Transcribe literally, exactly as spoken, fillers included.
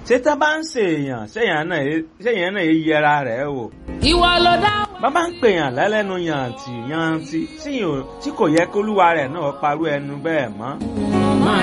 ṣé tá bá ń ṣèèyàn ṣèèyàn náà ṣèèyàn náà yẹra rẹ̀ wò. ìwọ ló dá. bàbá ń pèèyàn lẹ́lẹ́nu yàǹtì yàǹtì tí kò yẹ kólúwa rẹ̀ náà parú ẹnu bẹ́ẹ̀ mọ́.